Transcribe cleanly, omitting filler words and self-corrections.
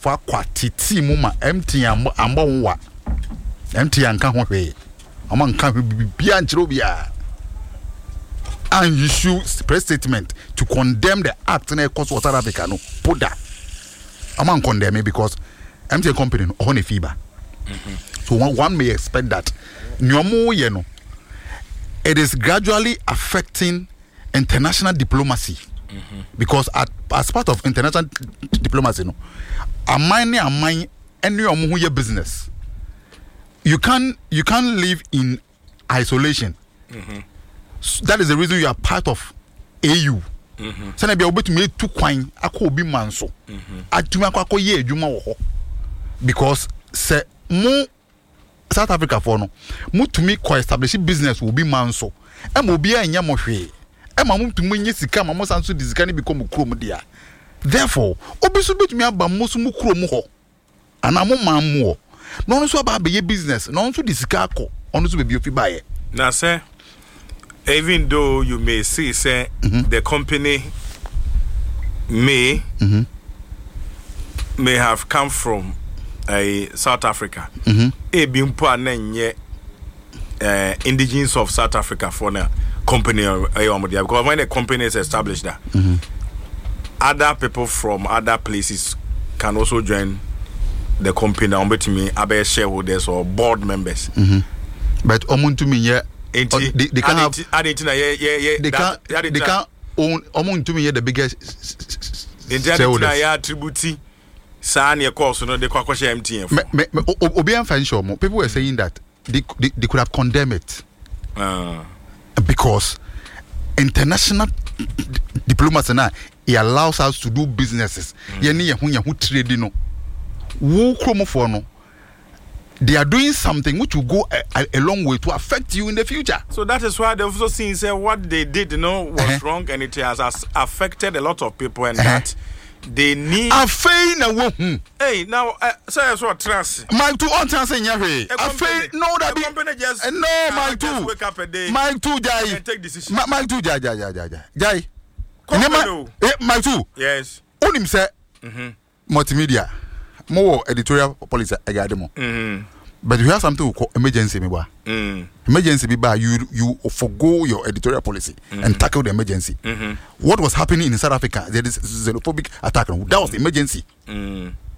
for quantity muma empty and wa empty and can't pay among can't be antirobia and issue press statement to condemn the act in a course of South Africa. No, put that among condemn me because empty company on a fever. So one may expect that it is gradually affecting international diplomacy. Because as part of international diplomacy, no, any business, you can't live in isolation. That is the reason you are part of AU. So na be able to make two coin akobi manso. Atuma akọ ye adwuma wo ho. Because se mo South Africa for no, mo to me co establish business will be manso. E mo bia anya mo hwe. Ema mum to munye sika ma mo sanso di sika ni become krom dia. Therefore, obiso betumi aba mo so mu krom ho. Ana mo mammo. No so aba be business, no so di sika akọ, ono so be bi ofi bae. Na say even though you may see say the company may have come from South Africa. E bi mpo anenye indigenous of South Africa for now. Company because when a company is established there, other people from other places can also join the company on between other shareholders or board members. But to me, yeah, they can have. They can own to me the biggest shareholders. Sanya course no they kwakoshe MTN. Obian financial people were saying that they could have condemned it. Because international diplomacy now it allows us to do businesses. Trading no. They are doing something which will go a long way to affect you in the future. So that is why they've also seen say what they did, was wrong, and it has affected a lot of people, and that they need a fain. Hey, now say what trust. My two on trust in Yahweh. A fain, no, that be company just no, my two wake up a day. My two jai and take decision. My two jai. My two. Yes. Onim say multimedia. More editorial policy agademo. But you have something we call emergency emergency you forgo your editorial policy and tackle the emergency. What was happening in South Africa? There is xenophobic attack. That was the emergency.